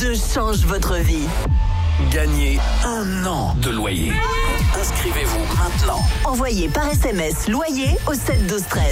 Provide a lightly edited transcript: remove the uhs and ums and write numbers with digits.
2 change votre vie. Gagnez 1 an de loyer. Inscrivez-vous maintenant. Envoyez par SMS loyer au 7 12 13.